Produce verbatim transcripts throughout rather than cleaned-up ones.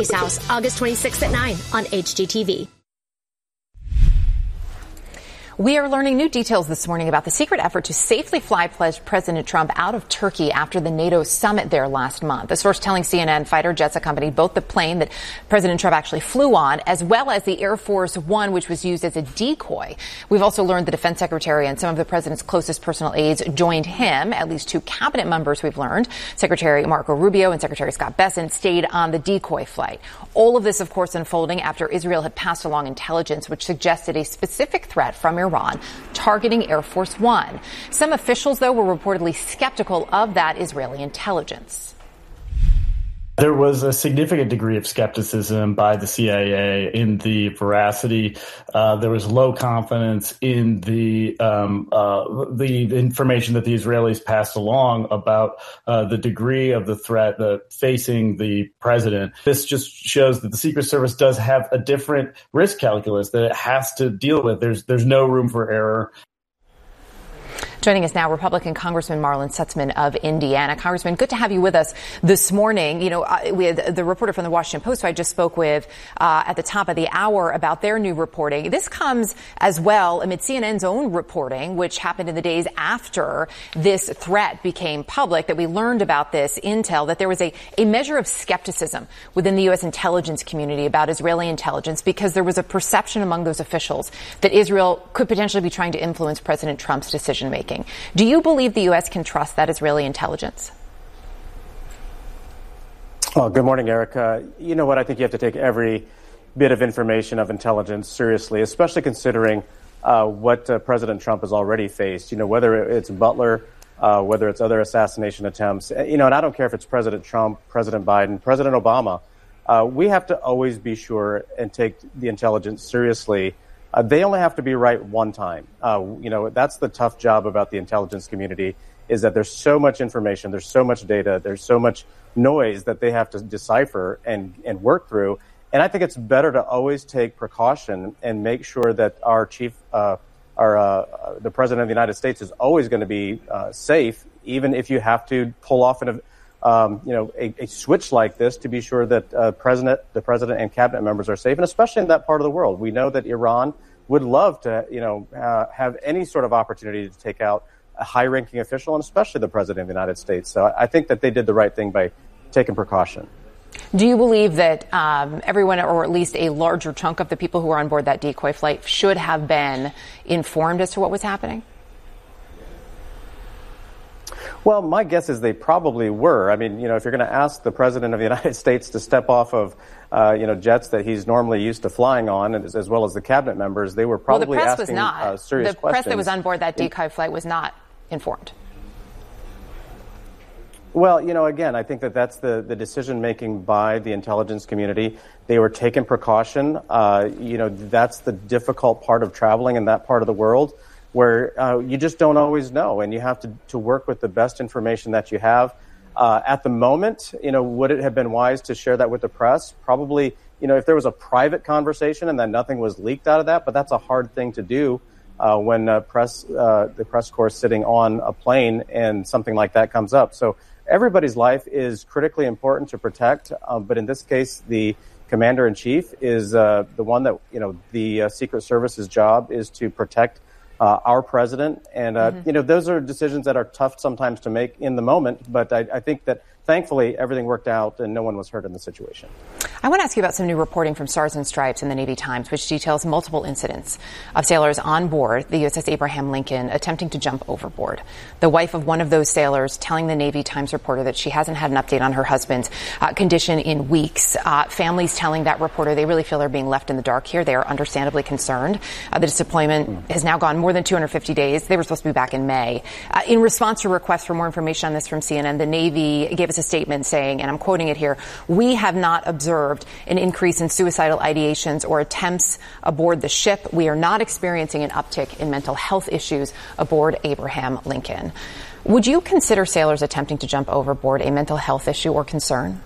Peace House, August twenty-sixth at nine on H G T V. We are learning new details this morning about the secret effort to safely fly President Trump out of Turkey after the NATO summit there last month. A source telling C N N fighter jets accompanied both the plane that President Trump actually flew on, as well as the Air Force One, which was used as a decoy. We've also learned the defense secretary and some of the president's closest personal aides joined him. At least two cabinet members, we've learned, Secretary Marco Rubio and Secretary Scott Bessent, stayed on the decoy flight. All of this, of course, unfolding after Israel had passed along intelligence which suggested a specific threat from Iran targeting Air Force One. Some officials, though, were reportedly skeptical of that Israeli intelligence. There was a significant degree of skepticism by the C I A in the veracity. Uh, there was low confidence in the um, uh, the information that the Israelis passed along about uh, the degree of the threat uh, facing the president. This just shows that the Secret Service does have a different risk calculus that it has to deal with. There's there's no room for error. Joining us now, Republican Congressman Marlin Stutzman of Indiana. Congressman, good to have you with us this morning. You know, uh, we had the reporter from the Washington Post who I just spoke with uh, at the top of the hour about their new reporting. This comes as well amid C N N's own reporting, which happened in the days after this threat became public, that we learned about this intel, that there was a, a measure of skepticism within the U S intelligence community about Israeli intelligence because there was a perception among those officials that Israel could potentially be trying to influence President Trump's decision-making. Do you believe the U S can trust that Israeli intelligence? Well, good morning, Erica. You know what? I think you have to take every bit of information of intelligence seriously, especially considering uh, what uh, President Trump has already faced. You know, whether it's Butler, uh, whether it's other assassination attempts. You know, and I don't care if it's President Trump, President Biden, President Obama. Uh, we have to always be sure and take the intelligence seriously. Uh, they only have to be right one time. Uh, you know, that's the tough job about the intelligence community, is that there's so much information, there's so much data, there's so much noise that they have to decipher and, and work through. And I think it's better to always take precaution and make sure that our chief, uh, our, uh, the president of the United States is always going to be uh, safe, even if you have to pull off an, um, you know, a, a switch like this to be sure that uh, president, the president and cabinet members are safe, and especially in that part of the world. We know that Iran would love to, you know, uh, have any sort of opportunity to take out a high-ranking official, and especially the president of the United States. So I think that they did the right thing by taking precaution. Do you believe that um, everyone, or at least a larger chunk of the people who were on board that decoy flight, should have been informed as to what was happening? Well, my guess is they probably were. I mean, you know, if you're going to ask the president of the United States to step off of, uh, you know, jets that he's normally used to flying on, as, as well as the cabinet members, they were probably well, the press asking was not. Uh, serious the questions. The press that was on board that decoy flight was not informed. Well, you know, again, I think that that's the, the decision-making by the intelligence community. They were taking precaution. Uh, you know, that's the difficult part of traveling in that part of the world, where uh, you just don't always know, and you have to, to work with the best information that you have. Uh, at the moment, you know, would it have been wise to share that with the press? Probably, you know, if there was a private conversation and then nothing was leaked out of that, but that's a hard thing to do uh, when uh, press, uh, the press corps is sitting on a plane and something like that comes up. So everybody's life is critically important to protect, um, but in this case, the commander-in-chief is uh, the one that, you know, the uh, Secret Service's job is to protect Uh, our president. And, uh, mm-hmm. you know, those are decisions that are tough sometimes to make in the moment. But I, I think that, thankfully, everything worked out and no one was hurt in the situation. I want to ask you about some new reporting from Stars and Stripes in the Navy Times, which details multiple incidents of sailors on board the U S S Abraham Lincoln attempting to jump overboard. The wife of one of those sailors telling the Navy Times reporter that she hasn't had an update on her husband's uh, condition in weeks. Uh, families telling that reporter they really feel they're being left in the dark here. They are understandably concerned. Uh, the deployment mm. has now gone more than two hundred fifty days. They were supposed to be back in May. Uh, in response to requests for more information on this from C N N, the Navy gave us a statement saying, and I'm quoting it here, "We have not observed an increase in suicidal ideations or attempts aboard the ship. We are not experiencing an uptick in mental health issues aboard Abraham Lincoln." Would you consider sailors attempting to jump overboard a mental health issue or concern?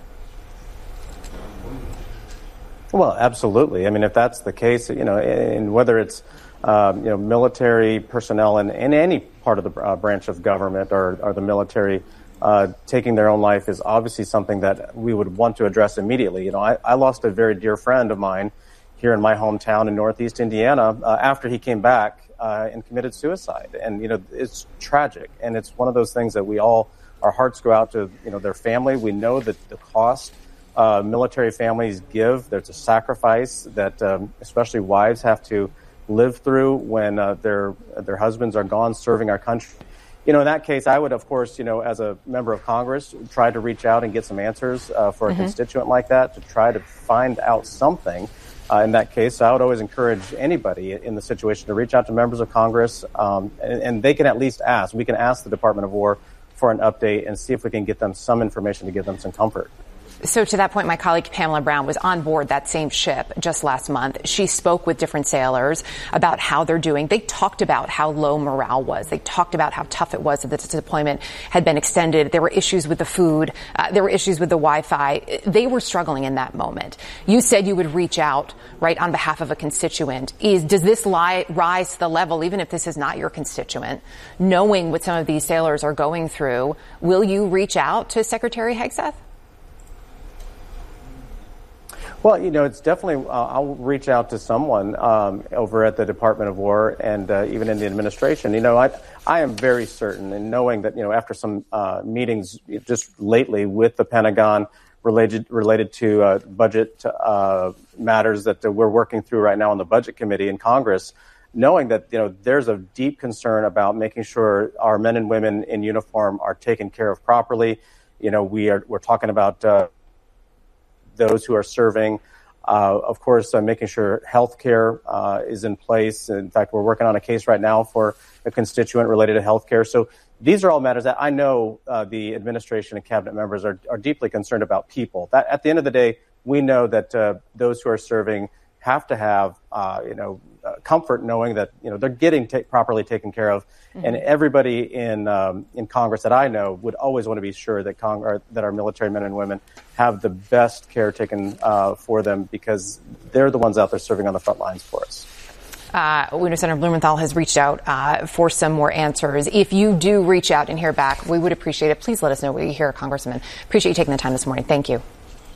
Well, absolutely. I mean, if that's the case, you know, and whether it's Um, you know, military personnel in, in any part of the uh, branch of government or, or the military uh, taking their own life is obviously something that we would want to address immediately. You know, I, I lost a very dear friend of mine here in my hometown in Northeast Indiana uh, after he came back uh, and committed suicide. And, you know, it's tragic. And it's one of those things that we all, our hearts go out to, you know, their family. We know that the cost uh, military families give, there's a sacrifice that um, especially wives have to live through when uh, their their husbands are gone serving our country. You know, in that case, I would, of course, you know, as a member of Congress, try to reach out and get some answers uh, for a mm-hmm. constituent like that to try to find out something. Uh, in that case, I would always encourage anybody in the situation to reach out to members of Congress, um, and, and they can at least ask. We can ask the Department of War for an update and see if we can get them some information to give them some comfort. So to that point, my colleague Pamela Brown was on board that same ship just last month. She spoke with different sailors about how they're doing. They talked about how low morale was. They talked about how tough it was that the deployment had been extended. There were issues with the food. Uh, there were issues with the Wi-Fi. They were struggling in that moment. You said you would reach out, right, on behalf of a constituent. Is, does this lie, rise to the level, even if this is not your constituent, knowing what some of these sailors are going through, will you reach out to Secretary Hegseth? Well, you know, it's definitely, uh, I'll reach out to someone um, over at the Department of War and uh, even in the administration. You know, I I am very certain in knowing that, you know, after some uh, meetings just lately with the Pentagon related related to uh, budget uh, matters that uh, we're working through right now on the Budget Committee in Congress, knowing that, you know, there's a deep concern about making sure our men and women in uniform are taken care of properly. You know, we are, we're talking about uh, those who are serving, uh, of course, uh, making sure health care uh, is in place. In fact, we're working on a case right now for a constituent related to health care. So these are all matters that I know uh, the administration and cabinet members are, are deeply concerned about people. That at the end of the day, we know that uh, those who are serving have to have, uh, you know, uh, comfort knowing that, you know, they're getting ta- properly taken care of. Mm-hmm. And everybody in um, in Congress that I know would always want to be sure that Cong- or that our military men and women have the best care taken uh, for them, because they're the ones out there serving on the front lines for us. Uh, we know Senator Blumenthal has reached out uh, for some more answers. If you do reach out and hear back, we would appreciate it. Please let us know what you hear, Congressman. Appreciate you taking the time this morning. Thank you.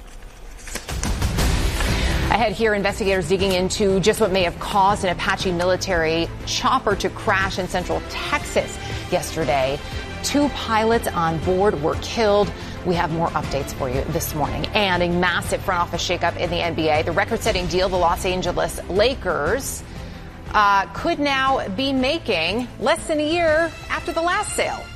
Ahead here, investigators digging into just what may have caused an Apache military chopper to crash in central Texas yesterday. Two pilots on board were killed. We have more updates for you this morning. And a massive front office shakeup in the N B A. The record-setting deal the Los Angeles Lakers uh, could now be making less than a year after the last sale.